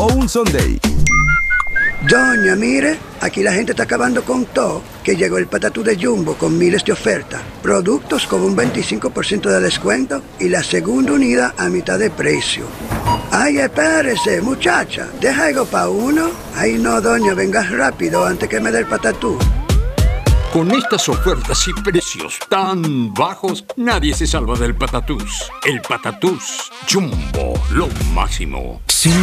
un sundae. Doña, mire, aquí la gente está acabando con todo, que llegó el patatú de Jumbo con miles de ofertas, productos con un 25% de descuento y la segunda unidad a mitad de precio. Ay, espérese, muchacha, deja algo para uno. Ay, no, doña, venga rápido antes que me dé el patatú. Con estas ofertas y precios tan bajos, nadie se salva del Patatús. El Patatús Jumbo, lo máximo.